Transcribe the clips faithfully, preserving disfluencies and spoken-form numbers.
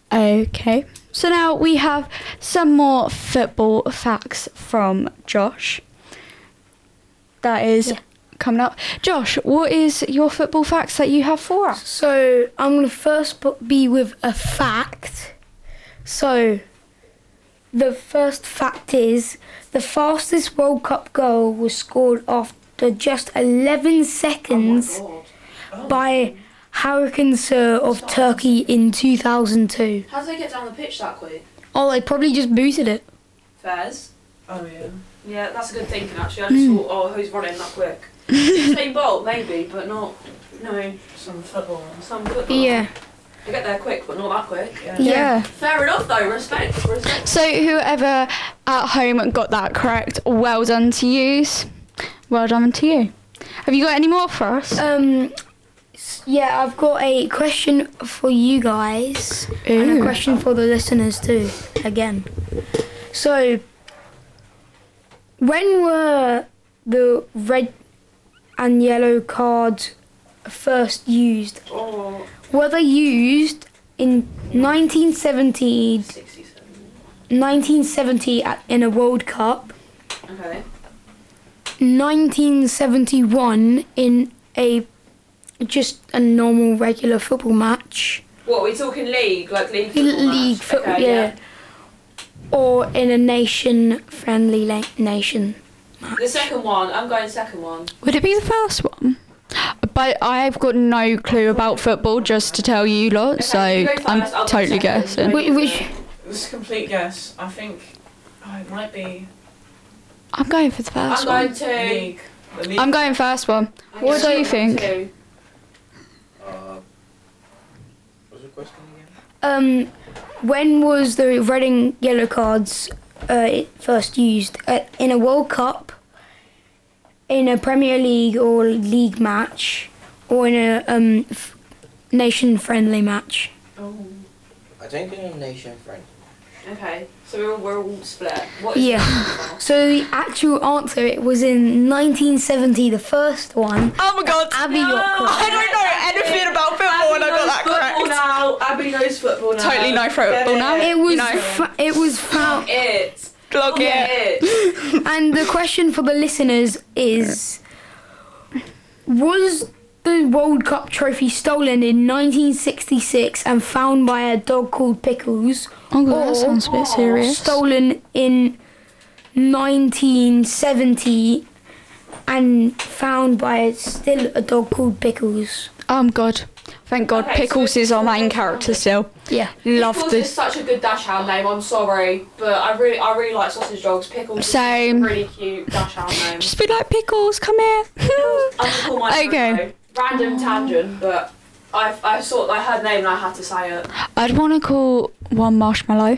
Okay. So now we have some more football facts from Josh. That is Yeah. coming up. Josh, what is your football facts that you have for us? So I'm going to first bu- be with a fact. So the first fact is the fastest World Cup goal was scored after just eleven seconds Oh my God. Oh. by Hurricane Sir of Turkey in two thousand two. How did they get down the pitch that quick? Oh, they probably just booted it. Fairs. Oh yeah. Yeah, that's a good thinking actually. I just thought, oh, who's running that quick? Usain Bolt, maybe, but not, no, Some football ones. some football. Yeah. They get there quick, but not that quick. Yeah. Yeah. Fair enough though, respect, respect. So whoever at home got that correct, well done to you. Well done to you. Have you got any more for us? Um. s- Yeah, I've got a question for you guys and a Ooh. question for the listeners too. Again. So, when were the red and yellow cards first used? Oh, Were they used in nineteen seventy, sixty-seven. nineteen seventy at, in a World Cup, Okay. nineteen seventy-one in a just a normal regular football match, What, are we talking league? Like league football league match? football, Okay, yeah, or in a nation-friendly la- nation match? The second one, I'm going second one. Would it be the first one? But I've got no clue about football, just to tell you lot, Okay, so you go first, I'm I'll go totally second. guessing. Wh- which This is a complete guess. I think oh, it might be I'm going for the I'm first going one. to. league. The league. I'm going first one. I'm What going do you to think? two. Uh, what's the question again? um, when was the red and yellow cards uh, first used uh, in a World Cup, in a Premier League or league match, or in a um, f- nation-friendly match? Oh. I think in a nation friend. Okay, so we're all, we're all split. What is Yeah. the So the actual answer, it was in nineteen seventy, the first one. Oh my god! Abby got correct. I don't know anything about football and I got that football correct. now. Abby knows football now. Totally know football Get now. It was You know. fa- it was found, It. Log it. It. and the question for the listeners is: was the World Cup trophy stolen in nineteen sixty-six and found by a dog called Pickles, Oh god, that Or sounds a bit serious. stolen in nineteen seventy and found by still a dog called Pickles? Oh god. Thank god, Okay, so Pickles is our main it's- character still. Yeah. Love Pickles is this. such a good dash hound name. I'm sorry, but I really, I really like sausage dogs. Pickles. Same. Is a really cute dash hound name. Just be like, Pickles, come here. I'm gonna call mine Okay. Bruno. Random tangent, but I, I saw, I heard name and I had to say it. I'd want to call one Marshmallow,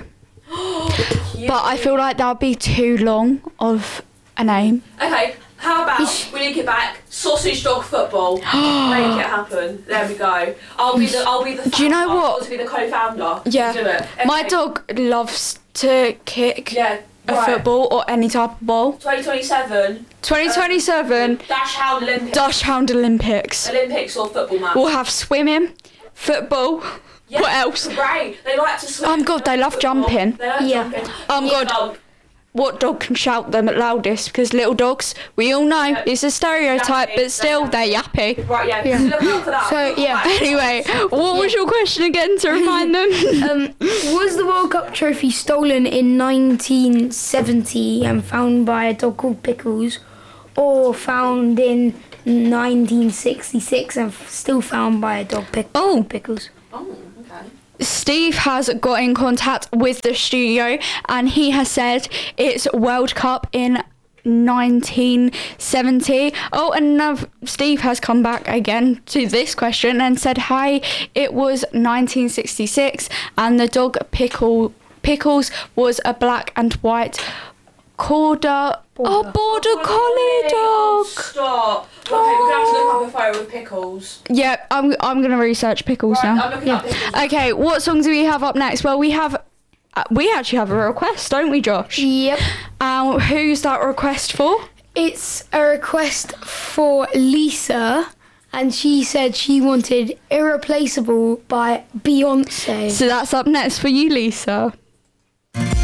Cute. but I feel like that'd be too long of a name. Okay, how about we link it back? Sausage dog football. Make it happen. There we go. I'll be the. I'll be the. Do you know founder. what? I'll be the co-founder. Yeah. Do it. Okay. My dog loves to kick Yeah. a Right. football or any type of ball. twenty twenty-seven. twenty twenty-seven, Dash Hound Olympics. Dash Hound Olympics. Olympics or football match. We'll have swimming, football. Yeah, What else? Great. They like to swim. Oh, God, they love Football. jumping. They like Yeah. jumping. Oh, Yeah, God. jump. What dog can shout them at loudest? Because little dogs, we all know, Yeah. it's a stereotype, Yappy, but still, they're they're yappy. Right, yeah. Yeah. Look out for that. So, yeah. Anyway, what was your question again to remind them? Um, was the World Cup trophy stolen in nineteen seventy and found by a dog called Pickles, or found in nineteen sixty-six and f- still found by a dog pick- Oh. Pickles? Oh, okay. Steve has got in contact with the studio and he has said it's World Cup in nineteen seventy. Oh, and now Steve has come back again to this question and said, hi, it was nineteen sixty-six and the dog Pickle Pickles was a black and white Border, oh, border collie Oh, dog. stop. Okay, we're gonna have to look up a photo with Pickles. Yeah, I'm I'm gonna research Pickles Right, now. I'm looking up Pickles. Okay, what songs do we have up next? Well, we have, uh, we actually have a request, don't we, Josh? Yep. Um, who's that request for? It's a request for Lisa, and she said she wanted Irreplaceable by Beyonce. So that's up next for you, Lisa.